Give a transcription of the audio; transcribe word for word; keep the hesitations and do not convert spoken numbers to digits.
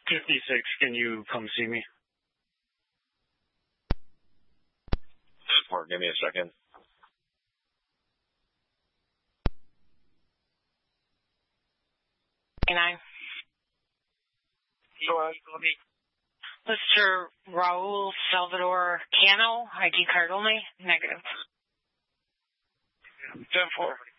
fifty-six, can you come see me? Support, give me a second. Nine. Go ahead. Mister Raul Salvador Cano, I D card only, negative. ten four.